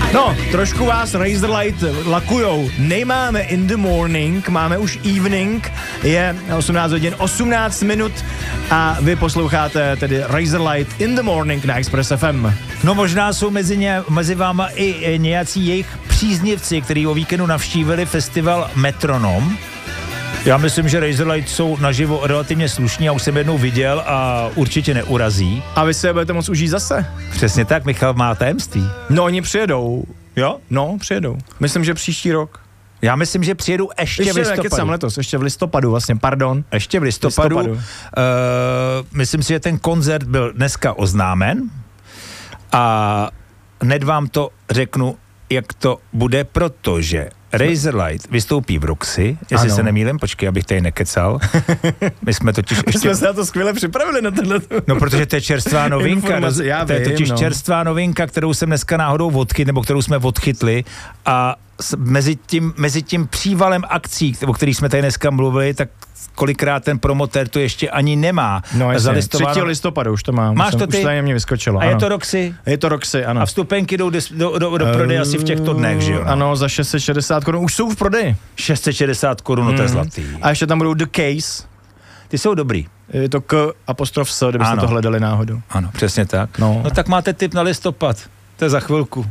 No, trošku vás Razorlight lakujou. Nemáme in the morning, máme už evening, je 18 hodin 18 minut a vy posloucháte tedy Razorlight in the morning na Express FM. No možná jsou mezi váma i nějací jejich příznivci, kteří o víkendu navštívili festival Metronom. Já myslím, že Razorlight jsou naživo relativně slušní, já už jsem jednou viděl a určitě neurazí. A vy se je budete moc užít zase. Přesně tak, Michal má tajemství. No, oni přijedou. Jo? No, přijedou. Myslím, že příští rok. Já myslím, že přijedou ještě v listopadu. Ještě v listopadu vlastně, pardon. Ještě v listopadu. Myslím si, že ten koncert byl dneska oznámen a hned vám to řeknu, jak to bude, protože Razorlight vystoupí v Roxy, jestli se nemýlím, počkej, abych tady nekecal. My jsme totiž ještě... jsme se na to skvěle připravili na tohle. No, protože to je čerstvá novinka. To je totiž čerstvá novinka, kterou jsem dneska náhodou nebo kterou jsme odchytli a mezi tím přívalem akcí, o kterých jsme tady dneska mluvili, tak kolikrát ten promotér to ještě ani nemá. No jasně, 3. listopadu už to mám. Máš to ty? Už to mě vyskočilo. A ano. Je to Roxy? Je to Roxy, ano. A vstupenky jdou do prodeje asi v těchto dnech, že jo? Ano, za 660 korun. Už jsou v prodeji. 660 korun, no to je zlatý. A ještě tam budou The Case. Ty jsou dobrý. Je to K'(S), kdybyste to hledali náhodou. Ano, přesně tak. No tak máte tip na listopad. To je za chvilku.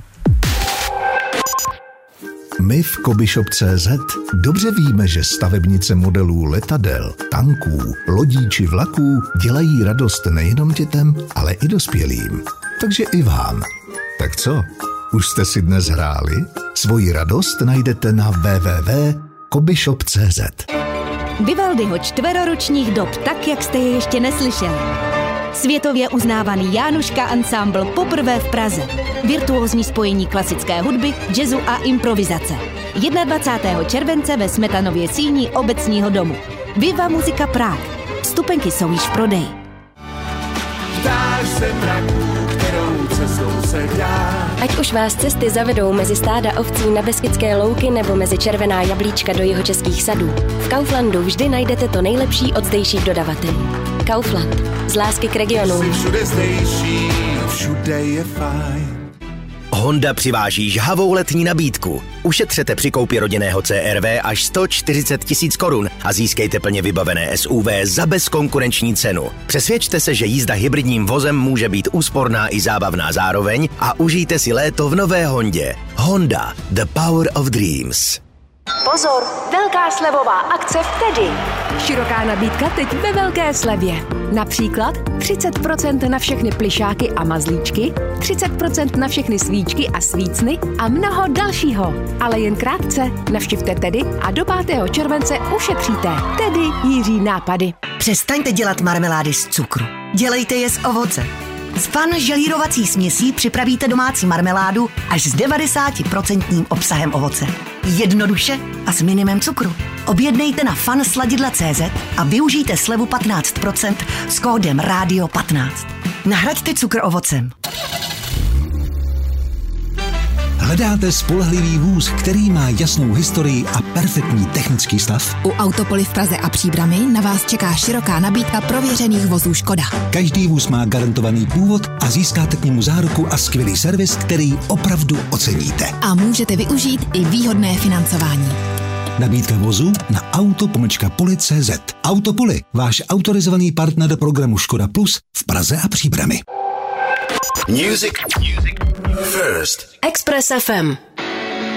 My v Kobyshop.cz dobře víme, že stavebnice modelů letadel, tanků, lodí či vlaků dělají radost nejenom dětem, ale i dospělým. Takže i vám. Tak co? Už jste si dnes hráli? Svoji radost najdete na www.kobyshop.cz. Vivaldiho 4ročních dob, tak jak jste je ještě neslyšeli. Světově uznávaný Jánuška Ensemble poprvé v Praze. Virtuózní spojení klasické hudby, jazzu a improvizace. 21. července ve Smetanově síni Obecního domu. Viva Muzika Prague. Vstupenky jsou již v prodeji. Ptáš se mraků, kterou cestou se dá. Ať už vás cesty zavedou mezi stáda ovcí na Beskydské louky nebo mezi červená jablíčka do jihočeských sadů. V Kauflandu vždy najdete to nejlepší od zdejších dodavatelů. Kaufland. Z lásky k regionu. Jsi všude zdejší, všude je fajn. Honda přiváží žhavou letní nabídku. Ušetřete při koupi rodinného CR-V až 140 000 korun a získejte plně vybavené SUV za bezkonkurenční cenu. Přesvědčte se, že jízda hybridním vozem může být úsporná i zábavná zároveň a užijte si léto v nové Hondě. Honda. The Power of Dreams. Pozor, velká slevová akce v Tedy. Široká nabídka teď ve velké slevě. Například 30% na všechny plyšáky a mazlíčky, 30% na všechny svíčky a svícny a mnoho dalšího. Ale jen krátce, navštivte Tedy a do 5. července ušetříte. Tedy Jiří nápady. Přestaňte dělat marmelády z cukru. Dělejte je z ovoce. Z Fun želírovací směsí připravíte domácí marmeládu až s 90% obsahem ovoce. Jednoduše a s minimem cukru. Objednejte na funsladidla.cz a využijte slevu 15% s kódem RADIO15. Nahraďte cukr ovocem. Hledáte spolehlivý vůz, který má jasnou historii a perfektní technický stav? U Autopoly v Praze a Příbrami na vás čeká široká nabídka prověřených vozů Škoda. Každý vůz má garantovaný původ a získáte k němu záruku a skvělý servis, který opravdu oceníte. A můžete využít i výhodné financování. Nabídka vozů na auto-poli.cz. Autopoly, váš autorizovaný partner do programu Škoda Plus v Praze a Příbrami. Music first. Express FM.